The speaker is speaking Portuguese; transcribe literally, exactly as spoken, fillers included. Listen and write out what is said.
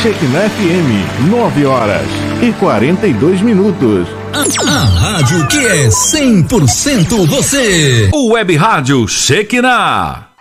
Shekinah F M, nove horas e quarenta e dois minutos. A rádio que é cem por cento você. O Web Rádio Shekinah.